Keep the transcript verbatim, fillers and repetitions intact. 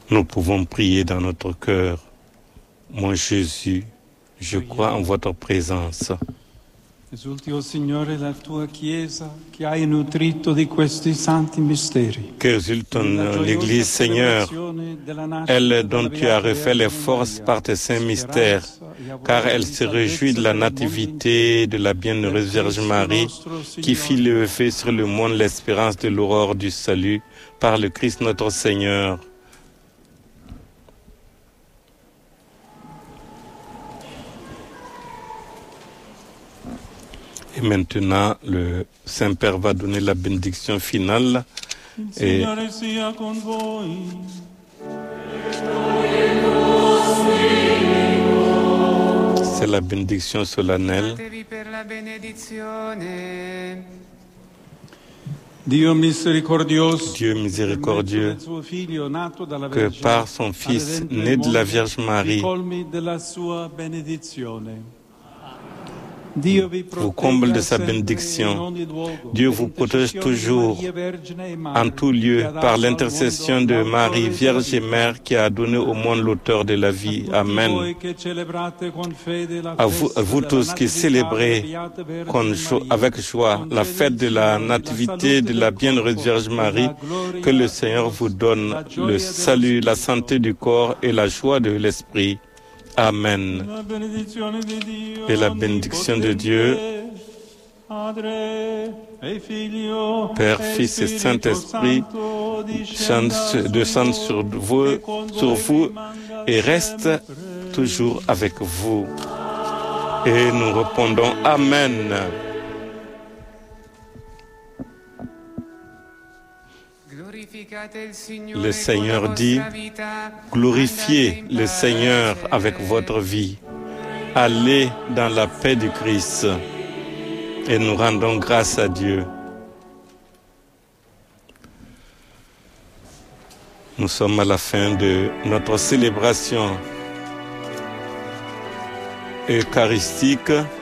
Nous pouvons prier dans notre cœur. Mon Jésus, je crois en votre présence. Esulti, o Signore, la tua Chiesa che hai nutrito di questi santi misteri. Qu'exulte l'Église, Seigneur, elle dont tu as refait les forces par tes saints mystères, car elle se réjouit de la nativité de la bienheureuse Vierge Marie, qui fit lever sur le monde l'espérance de l'aurore du salut par le Christ notre Seigneur. Et maintenant, le Saint-Père va donner la bénédiction finale. Et c'est la bénédiction solennelle. Dio miséricordieux, Dieu miséricordieux, que par son Fils, né de la Vierge Marie, vous comble de sa bénédiction. Dieu vous protège toujours, en tout lieu, par l'intercession de Marie, Vierge et Mère, qui a donné au monde l'auteur de la vie. Amen. À vous, à vous tous qui célébrez avec joie la fête de la nativité de la bienheureuse Vierge Marie, que le Seigneur vous donne le salut, la santé du corps et la joie de l'esprit. Amen. Et la bénédiction de Dieu, Père, Fils et Saint-Esprit, descende sur vous, sur vous et reste toujours avec vous. Et nous répondons Amen. Le Seigneur dit, glorifiez le Seigneur avec votre vie. Allez dans la paix du Christ et nous rendons grâce à Dieu. Nous sommes à la fin de notre célébration eucharistique.